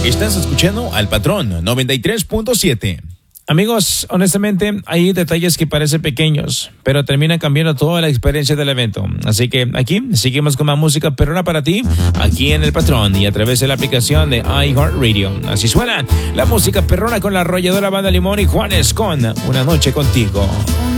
Estás escuchando al Patrón 93.7. Amigos, honestamente, hay detalles que parecen pequeños, pero terminan cambiando toda la experiencia del evento. Así que aquí seguimos con más música perrona para ti, aquí en El Patrón y a través de la aplicación de iHeartRadio. Así suena la música perrona con la arrolladora Banda Limón y Juanes con Una Noche Contigo.